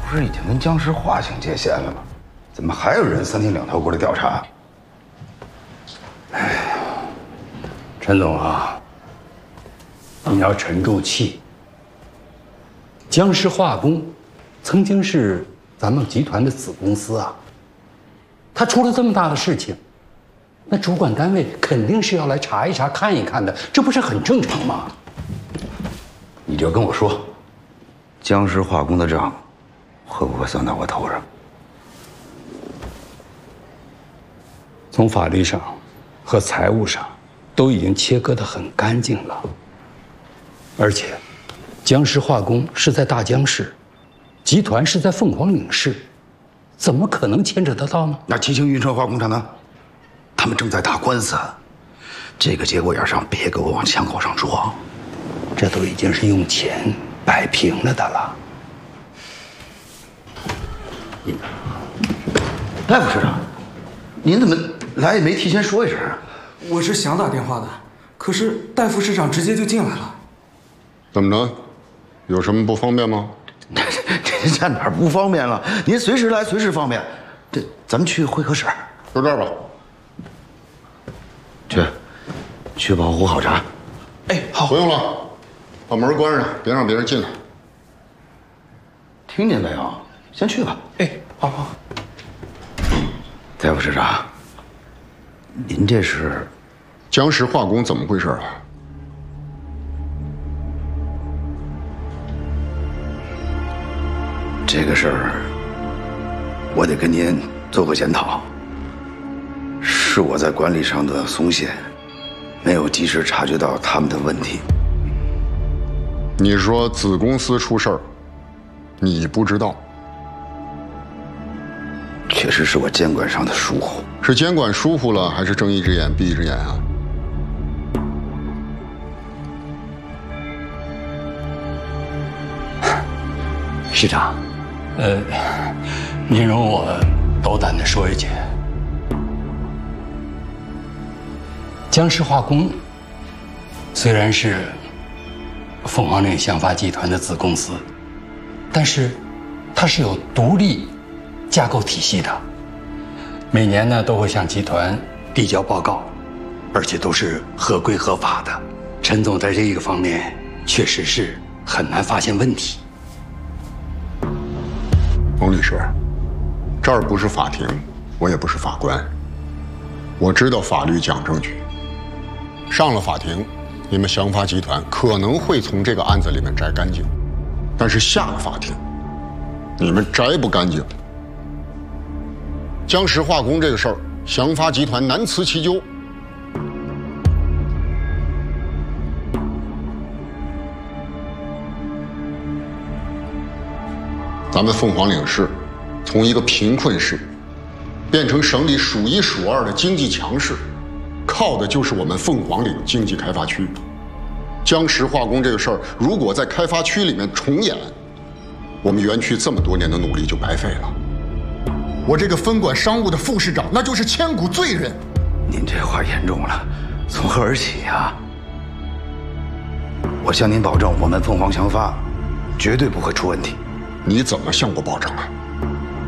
不是已经跟僵尸划清界限了吗？怎么还有人三天两头过来调查？ 哎呀，陈总啊，你要沉住气。僵尸化工曾经是咱们集团的子公司啊，它出了这么大的事情，那主管单位肯定是要来查一查、看一看的，这不是很正常吗？ 你就跟我说，僵尸化工的账会不会算到我头上？ 从法律上和财务上都已经切割得很干净了，而且僵尸化工是在大江市，集团是在凤凰岭市，怎么可能牵扯得到呢？ 那七星运车化工厂呢？他们正在打官司，这个节骨眼上别给我往枪口上撞。 这都已经是用钱摆平了的了。 赖副市长，您怎么来也没提前说一声啊？ 我是想打电话的，可是戴副市长直接就进来了。 怎么着？有什么不方便吗？ 这哪儿不方便了？您随时来，随时方便。这咱们去会客室， 就这儿吧。 去保护好茶。 哎，好， 不用了，把门关上，别让别人进来。 听见没有？先去吧。 哎，好好。 戴副市长，您这是僵尸化工怎么回事啊？ 这个事儿，我得跟您做个检讨。是我在管理上的松懈，没有及时察觉到他们的问题。 你说子公司出事儿，你不知道？ 确实是我监管上的疏忽。 是监管疏忽了，还是睁一只眼闭一只眼啊？ 市长，您容我斗胆地说一句，僵尸化工虽然是凤凰岭祥发集团的子公司，但是它是有独立架构体系的，每年呢都会向集团递交报告，而且都是合规合法的。陈总在这一个方面确实是很难发现问题。 冯律师，这儿不是法庭，我也不是法官。我知道法律讲证据，上了法庭，你们祥发集团可能会从这个案子里面摘干净，但是下了法庭，你们摘不干净。僵尸化工这个事儿，祥发集团难辞其咎。咱们凤凰岭市从一个贫困市变成省里数一数二的经济强市，靠的就是我们凤凰岭经济开发区。僵尸化工这个事儿，如果在开发区里面重演，我们园区这么多年的努力就白费了。我这个分管商务的副市长，那就是千古罪人。 您这话严重了，从何而起呀？我向您保证，我们凤凰祥发绝对不会出问题。 你怎么向我保证啊？